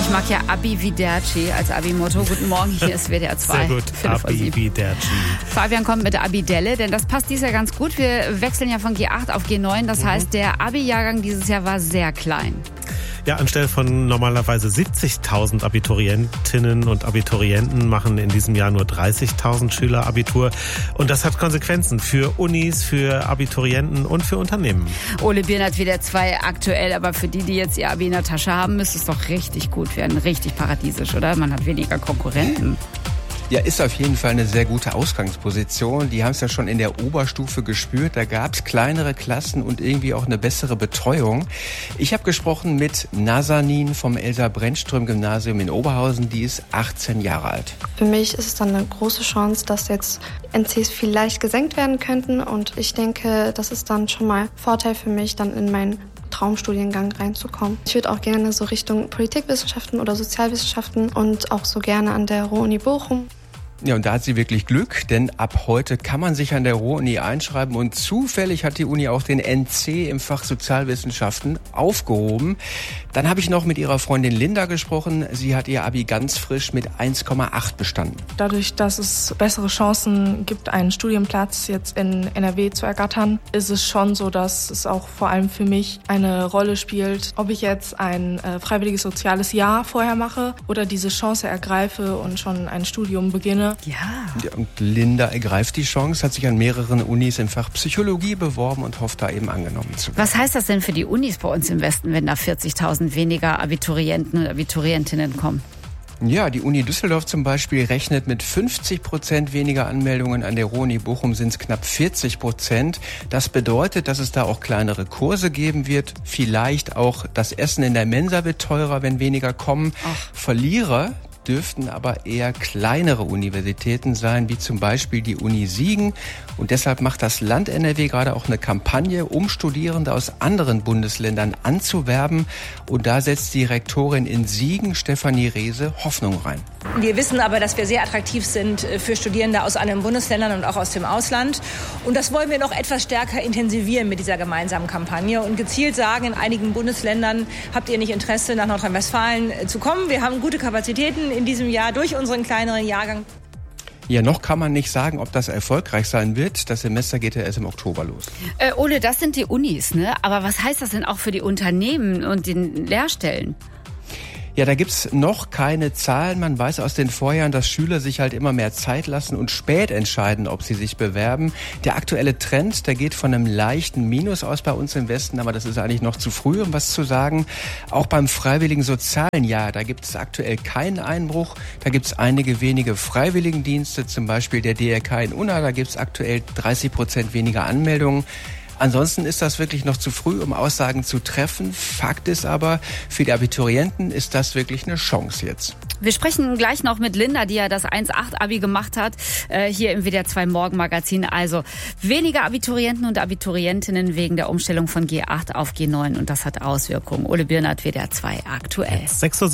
Ich mag ja Arrivederci als Abi-Motto. Guten Morgen, hier ist WDR 2. Sehr gut, Arrivederci. Fabian kommt mit Abidelle, denn das passt dieses Jahr ganz gut. Wir wechseln ja von G8 auf G9. Das heißt, der Abi-Jahrgang dieses Jahr war sehr klein. Ja, anstelle von normalerweise 70.000 Abiturientinnen und Abiturienten machen in diesem Jahr nur 30.000 Schüler Abitur. Und das hat Konsequenzen für Unis, für Abiturienten und für Unternehmen. Ole Birnert WDR 2 aktuell, aber für die jetzt ihr Abi in der Tasche haben, müsste es doch richtig gut werden. Richtig paradiesisch, oder? Man hat weniger Konkurrenten. Ja, ist auf jeden Fall eine sehr gute Ausgangsposition. Die haben es ja schon in der Oberstufe gespürt. Da gab es kleinere Klassen und irgendwie auch eine bessere Betreuung. Ich habe gesprochen mit Nazanin vom Elsa-Brennström-Gymnasium in Oberhausen. Die ist 18 Jahre alt. Für mich ist es dann eine große Chance, dass jetzt NCs vielleicht gesenkt werden könnten. Und ich denke, das ist dann schon mal Vorteil für mich, dann in meinen Traumstudiengang reinzukommen. Ich würde auch gerne so Richtung Politikwissenschaften oder Sozialwissenschaften und auch so gerne an der Ruhr-Uni Bochum. Ja, und da hat sie wirklich Glück, denn ab heute kann man sich an der Ruhr-Uni einschreiben und zufällig hat die Uni auch den NC im Fach Sozialwissenschaften aufgehoben. Dann habe ich noch mit ihrer Freundin Linda gesprochen. Sie hat ihr Abi ganz frisch mit 1,8 bestanden. Dadurch, dass es bessere Chancen gibt, einen Studienplatz jetzt in NRW zu ergattern, ist es schon so, dass es auch vor allem für mich eine Rolle spielt, ob ich jetzt ein freiwilliges soziales Jahr vorher mache oder diese Chance ergreife und schon ein Studium beginne. Ja. Und Linda ergreift die Chance, hat sich an mehreren Unis im Fach Psychologie beworben und hofft, da eben angenommen zu werden. Was heißt das denn für die Unis bei uns im Westen, wenn da 40.000 weniger Abiturienten und Abiturientinnen kommen? Ja, die Uni Düsseldorf zum Beispiel rechnet mit 50% weniger Anmeldungen. An der Ruhr-Uni Bochum sind es knapp 40%. Das bedeutet, dass es da auch kleinere Kurse geben wird. Vielleicht auch das Essen in der Mensa wird teurer, wenn weniger kommen. Verlierer dürften aber eher kleinere Universitäten sein, wie zum Beispiel die Uni Siegen. Und deshalb macht das Land NRW gerade auch eine Kampagne, um Studierende aus anderen Bundesländern anzuwerben. Und da setzt die Rektorin in Siegen, Stefanie Rehse, Hoffnung rein. Wir wissen aber, dass wir sehr attraktiv sind für Studierende aus anderen Bundesländern und auch aus dem Ausland. Und das wollen wir noch etwas stärker intensivieren mit dieser gemeinsamen Kampagne und gezielt sagen, in einigen Bundesländern habt ihr nicht Interesse, nach Nordrhein-Westfalen zu kommen. Wir haben gute Kapazitäten in diesem Jahr durch unseren kleineren Jahrgang. Ja, noch kann man nicht sagen, ob das erfolgreich sein wird. Das Semester geht ja erst im Oktober los. Ole, das sind die Unis, ne? Aber was heißt das denn auch für die Unternehmen und den Lehrstellen? Ja, da gibt's noch keine Zahlen. Man weiß aus den Vorjahren, dass Schüler sich halt immer mehr Zeit lassen und spät entscheiden, ob sie sich bewerben. Der aktuelle Trend, der geht von einem leichten Minus aus bei uns im Westen, aber das ist eigentlich noch zu früh, um was zu sagen. Auch beim freiwilligen sozialen Jahr, da gibt es aktuell keinen Einbruch. Da gibt's einige wenige Freiwilligendienste, zum Beispiel der DRK in Unna, da gibt's aktuell 30% weniger Anmeldungen. Ansonsten ist das wirklich noch zu früh, um Aussagen zu treffen. Fakt ist aber, für die Abiturienten ist das wirklich eine Chance jetzt. Wir sprechen gleich noch mit Linda, die ja das 1,8-Abi gemacht hat, hier im WDR 2 Morgenmagazin. Also weniger Abiturienten und Abiturientinnen wegen der Umstellung von G8 auf G9 und das hat Auswirkungen. Ole Birnert, WDR 2 aktuell. 6:07